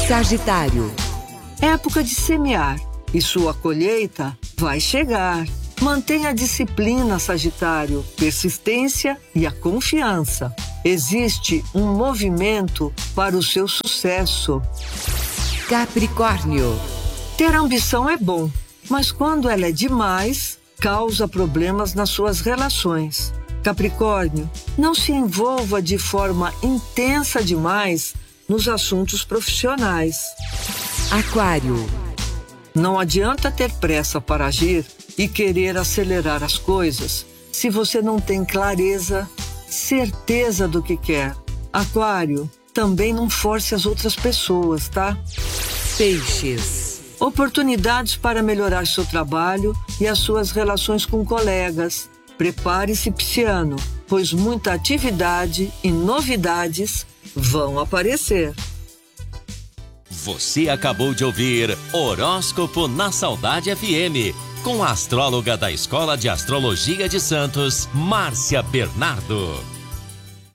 Sagitário. Época de semear e sua colheita vai chegar. Mantenha a disciplina, Sagitário, persistência e a confiança. Existe um movimento para o seu sucesso. Capricórnio. Ter ambição é bom, mas quando ela é demais, causa problemas nas suas relações. Capricórnio, não se envolva de forma intensa demais nos assuntos profissionais. Aquário. Não adianta ter pressa para agir e querer acelerar as coisas se você não tem clareza, certeza do que quer. Aquário, também não force as outras pessoas, tá? Peixes. Oportunidades para melhorar seu trabalho e as suas relações com colegas. Prepare-se, Pisciano, pois muita atividade e novidades vão aparecer. Você acabou de ouvir Horóscopo na Saudade FM, com a astróloga da Escola de Astrologia de Santos, Márcia Bernardo.